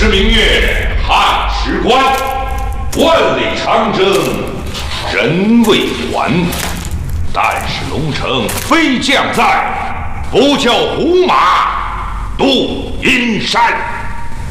是明月汉时关，万里长征人未还。但是龙城飞将在，不教胡马渡阴山。